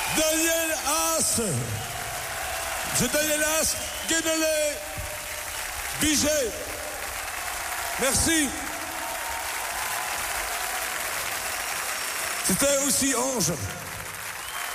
Daniel Haas. C'est Daniel Haas, Guénelé, Biget. Merci. C'était aussi Ange.